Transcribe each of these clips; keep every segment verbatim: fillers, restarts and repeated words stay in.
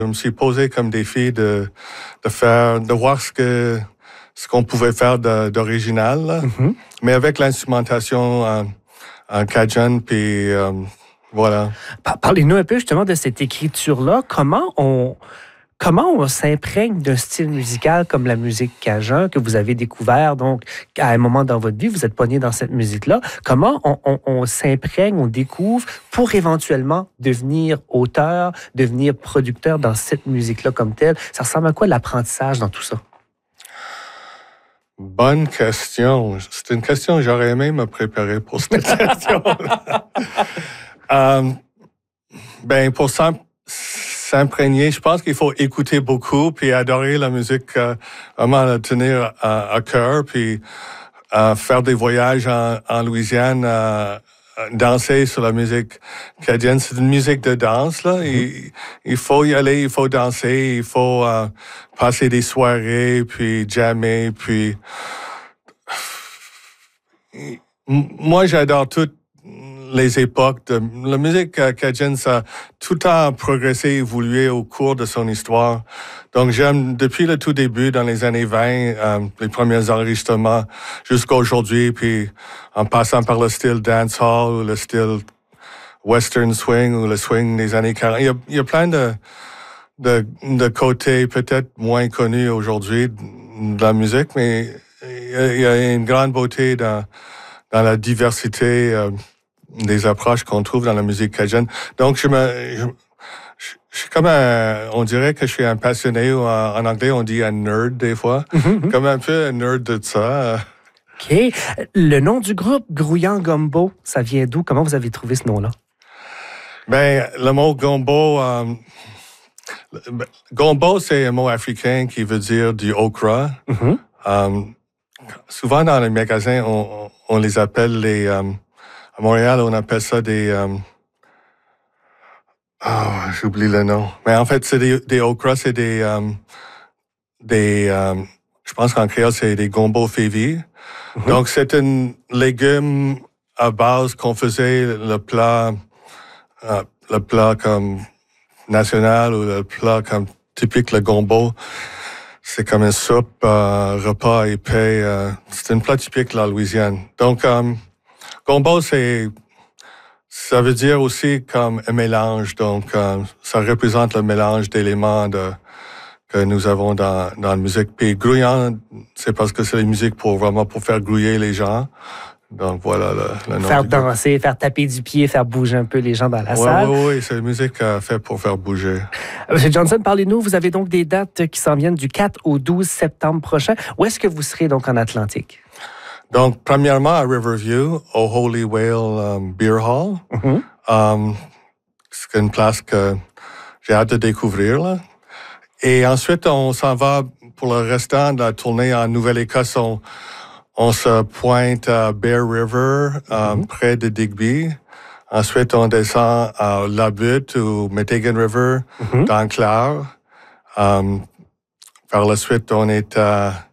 Je me suis posé comme défi de, de faire, de voir ce que, ce qu'on pouvait faire de, d'original, mm-hmm. mais avec l'instrumentation en, en cajun, puis euh, voilà. Parlez-nous un peu justement de cette écriture-là. Comment on... Comment on s'imprègne d'un style musical comme la musique cajun que vous avez découvert, donc, à un moment dans votre vie, vous êtes pogné dans cette musique-là. Comment on, on, on s'imprègne, on découvre pour éventuellement devenir auteur, devenir producteur dans cette musique-là comme telle? Ça ressemble à quoi l'apprentissage dans tout ça? Bonne question. C'est une question que j'aurais aimé me préparer pour cette question. um, ben, pour ça... s'imprégner. Je pense qu'il faut écouter beaucoup puis adorer la musique, euh, vraiment la tenir à, à cœur, puis euh, faire des voyages en, en Louisiane, euh, danser sur la musique cajun. C'est une musique de danse, là. Il, il faut y aller, il faut danser, il faut euh, passer des soirées, puis jammer, puis... Moi, j'adore tout. Les époques de la musique cajun, ça a tout le temps progressé, évolué au cours de son histoire. Donc, j'aime depuis le tout début, dans les années vingt, euh, les premiers enregistrements jusqu'à aujourd'hui, puis en passant par le style dancehall ou le style western swing ou le swing des années quarante. Il y a, il y a plein de, de, de côtés peut-être moins connus aujourd'hui de la musique, mais il y a, il y a une grande beauté dans, dans la diversité euh, des approches qu'on trouve dans la musique cajun. Donc, je me, je, je suis comme un, on dirait que je suis un passionné, ou en, en anglais, on dit un nerd des fois. Mm-hmm. Comme un peu un nerd de ça. OK. Le nom du groupe, Grouillant Gumbo, ça vient d'où? Comment vous avez trouvé ce nom-là? Ben, le mot gumbo, euh, gumbo, c'est un mot africain qui veut dire du okra. Mm-hmm. Um, souvent, dans les magasins, on, on les appelle les, um, à Montréal, on appelle ça des... Um, oh, j'oublie le nom. Mais en fait, c'est des, des okras, c'est des... Um, des um, je pense qu'en créole, c'est des gombo févis. Mm-hmm. Donc, c'est un légume à base qu'on faisait le plat... Uh, le plat comme national ou le plat comme typique, le gombo. C'est comme une soupe, euh, repas épais. Euh, c'est un plat typique de la Louisiane. Donc, um, gombo, c'est... Ça veut dire aussi comme un mélange. Donc, euh, ça représente le mélange d'éléments de, que nous avons dans, dans la musique. Puis, grouillant, c'est parce que c'est la musique pour vraiment pour faire grouiller les gens. Donc, voilà le, le nom. Faire danser, faire taper du pied, faire bouger un peu les gens dans la ouais, salle. Oui, oui, oui, c'est une musique euh, faite pour faire bouger. Monsieur Johnson, parlez-nous. Vous avez donc des dates qui s'en viennent du quatre au douze septembre prochain. Où est-ce que vous serez donc en Atlantique? Donc, premièrement, à Riverview, au Holy Whale um, Beer Hall. Mm-hmm. Um, c'est une place que j'ai hâte de découvrir, là. Et ensuite, on s'en va pour le restant de la tournée en Nouvelle-Écosse. On, on se pointe à Bear River, um, mm-hmm. près de Digby. Ensuite, on descend à La Butte ou Metegan River, mm-hmm. dans Clare. Um, par la suite, on est à...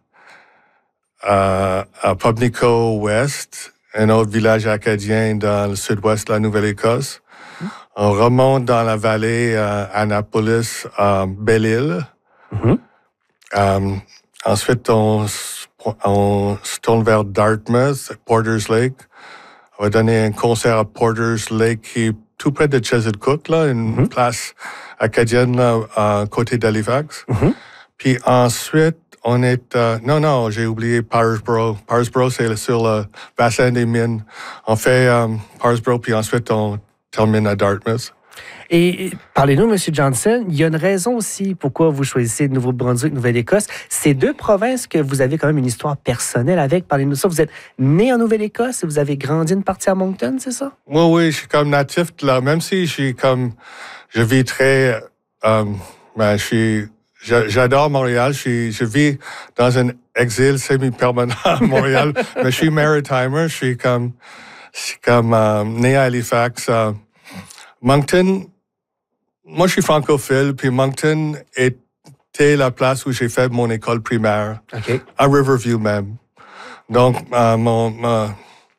À, à Pubnico West, un autre village acadien dans le sud-ouest de la Nouvelle-Écosse. Mm-hmm. On remonte dans la vallée à Annapolis, à Belle-Île. Mm-hmm. Um, ensuite, on, on se tourne vers Dartmouth, Porter's Lake. On va donner un concert à Porter's Lake qui est tout près de Chesapeake, là, une mm-hmm. place acadienne là, à côté d'Halifax. Mm-hmm. Puis ensuite, on est... Euh, non, non, j'ai oublié Parsboro. Parsboro, c'est sur le bassin des mines. On fait um, Parsboro, puis ensuite, on termine à Dartmouth. Et parlez-nous, M. Johnson, il y a une raison aussi pourquoi vous choisissez Nouveau-Brunswick, Nouvelle-Écosse. Ces deux provinces que vous avez quand même une histoire personnelle avec. Parlez-nous de ça. Vous êtes né en Nouvelle-Écosse et vous avez grandi une partie à Moncton, c'est ça? Oui, oui, je suis comme natif de là. Même si je suis comme... Je vis très... Um, ben, je suis... J'adore Montréal. Je, suis, je vis dans un exil semi-permanent à Montréal, mais je suis maritimer. Je suis comme, je suis comme euh, né à Halifax. Euh, Moncton, moi je suis francophile, puis Moncton était la place où j'ai fait mon école primaire, okay. à Riverview même. Donc, euh, mon, mon,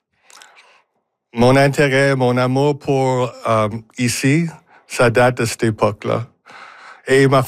mon intérêt, mon amour pour euh, ici, ça date de cette époque-là. Et ma